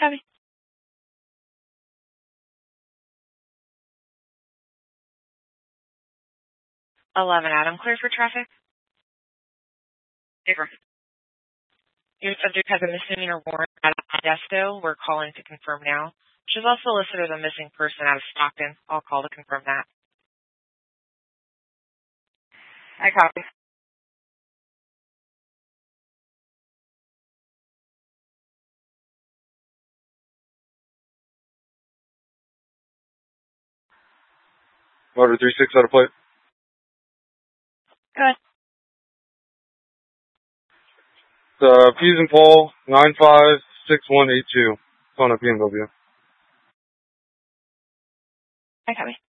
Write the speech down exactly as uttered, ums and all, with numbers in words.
copy. eleven Adam, clear for traffic. Paper. Your subject has a misdemeanor warrant at Modesto. We're calling to confirm now. She's also listed as a missing person out of Stockton. I'll call to confirm that. I copy. Motor three six out of plate. Go ahead. Uh, Fuse and Paul, nine five six one eight two. Phone up B M W. I copy.